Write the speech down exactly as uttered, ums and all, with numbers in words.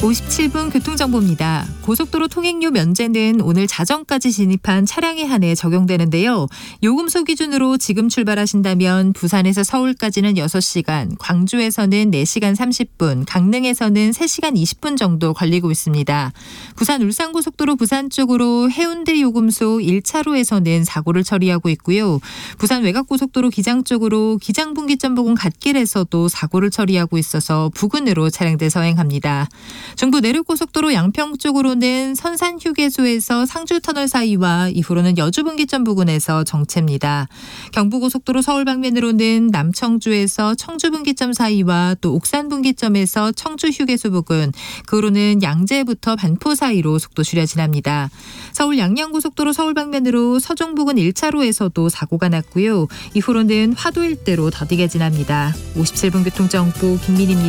오십칠 분 교통정보입니다. 고속도로 통행료 면제는 오늘 자정까지 진입한 차량에 한해 적용되는데요. 요금소 기준으로 지금 출발하신다면 부산에서 서울까지는 여섯 시간, 광주에서는 네 시간 삼십 분, 강릉에서는 세 시간 이십 분 정도 걸리고 있습니다. 부산 울산고속도로 부산 쪽으로 해운대 요금소 일 차로에서는 사고를 처리하고 있고요. 부산 외곽고속도로 기장 쪽으로 기장분기점 부근 갓길에서도 사고를 처리하고 있어서 부근으로 차량들 서행합니다. 중부 내륙고속도로 양평 쪽으로는 선산휴게소에서 상주터널 사이와 이후로는 여주분기점 부근에서 정체입니다. 경부고속도로 서울 방면으로는 남청주에서 청주분기점 사이와 또 옥산분기점에서 청주휴게소 부근, 그 후로는 양재부터 반포 사이로 속도 줄여지납니다. 서울 양양고속도로 서울 방면으로 서종 부근 일 차로에서도 사고가 났고요. 이후로는 화도 일대로 더디게 지납니다. 오십칠 분 교통정보 김민희입니다.